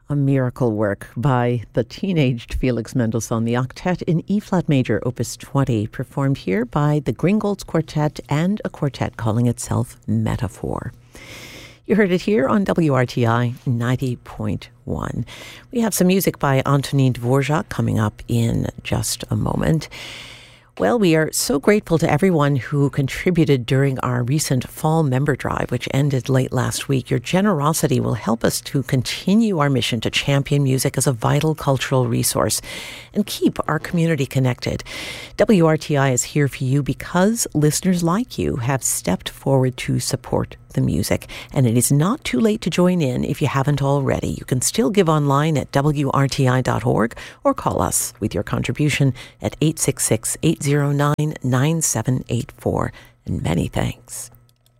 A miracle work by the teenaged Felix Mendelssohn, the octet in E-flat major, opus 20, performed here by the Gringolds Quartet and a quartet calling itself Metaphor. You heard it here on WRTI 90.1. We have some music by Antonin Dvorak coming up in just a moment. Well, we are so grateful to everyone who contributed during our recent fall member drive, which ended late last week. Your generosity will help us to continue our mission to champion music as a vital cultural resource and keep our community connected. WRTI is here for you because listeners like you have stepped forward to support the music. And it is not too late to join in if you haven't already. You can still give online at wrti.org or call us with your contribution at 866-809-9784. And many thanks.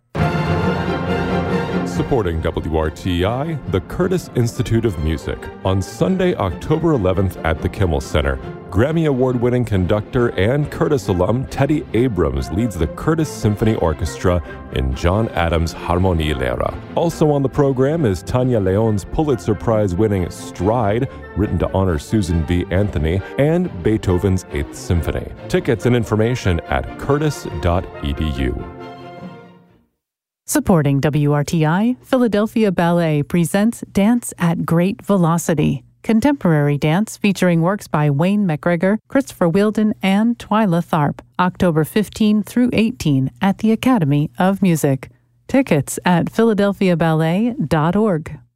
Supporting WRTI, the Curtis Institute of Music. On Sunday, October 11th at the Kimmel Center, Grammy Award-winning conductor and Curtis alum Teddy Abrams leads the Curtis Symphony Orchestra in John Adams' Harmonielehrer. Also on the program is Tanya Leon's Pulitzer Prize-winning Stride, written to honor Susan B. Anthony, and Beethoven's Eighth Symphony. Tickets and information at curtis.edu. Supporting WRTI, Philadelphia Ballet presents Dance at Great Velocity, contemporary dance featuring works by Wayne McGregor, Christopher Wheeldon, and Twyla Tharp, October 15 through 18 at the Academy of Music. Tickets at philadelphiaballet.org.